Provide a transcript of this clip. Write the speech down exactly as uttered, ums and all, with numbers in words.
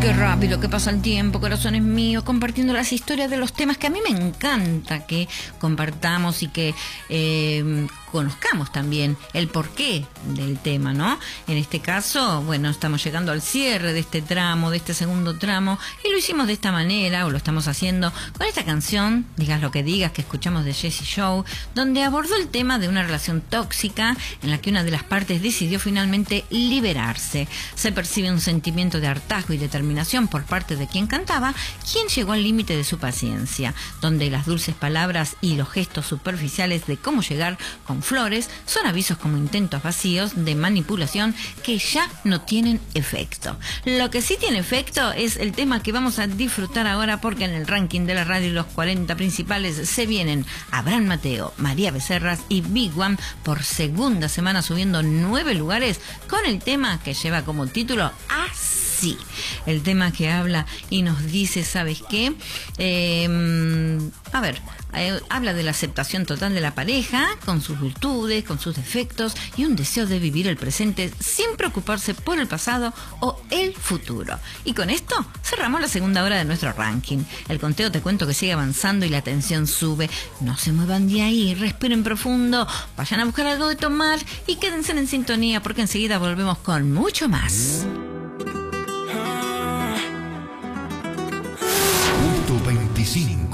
Qué rápido que pasa el tiempo, corazones míos, compartiendo las historias de los temas que a mí me encanta que compartamos y que eh, conozcamos también el porqué del tema, ¿no? En este caso, bueno, estamos llegando al cierre de este tramo, de este segundo tramo, y lo hicimos de esta manera, o lo estamos haciendo con esta canción, Digas lo que digas, que escuchamos de Jessie Joe, donde abordó el tema de una relación tóxica en la que una de las partes decidió finalmente liberarse. Se percibe un sentimiento de hartazgo y determinación por parte de quien cantaba, quien llegó al límite de su paciencia, donde las dulces palabras y los gestos superficiales de cómo llegar con flores son avisos como intentos vacíos de manipulación que ya no tienen efecto. Lo que sí tiene efecto es el tema que vamos a disfrutar ahora, porque en el ranking de la radio los cuarenta principales se vienen Abraham Mateo, María Becerras y Big One por segunda semana subiendo nueve lugares con el tema que lleva como título Así. El tema que habla y nos dice, ¿sabes qué? Eh, a ver, eh, habla de la aceptación total de la pareja, con sus virtudes, con sus defectos y un deseo de vivir el presente sin preocuparse por el pasado o el futuro. Y con esto cerramos la segunda hora de nuestro ranking. El conteo, te cuento, que sigue avanzando y la tensión sube. No se muevan de ahí, respiren profundo, vayan a buscar algo de tomar y quédense en sintonía, porque enseguida volvemos con mucho más. Punto veinticinco.